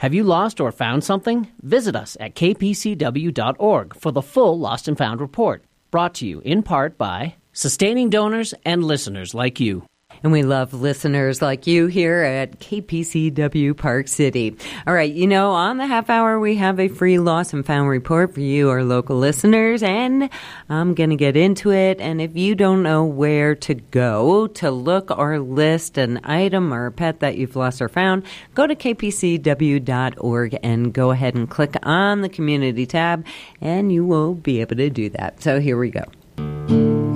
Have you lost or found something? Visit us at kpcw.org for the full Lost and Found report, brought to you in part by sustaining donors and listeners like you. And we love listeners like you here at KPCW Park City. All right, on the half hour, we have a free Lost and Found report for you, our local listeners, and I'm going to get into it. And if you don't know where to go to look or list an item or a pet that you've lost or found, go to kpcw.org and go ahead and click on the community tab, and you will be able to do that. So here we go.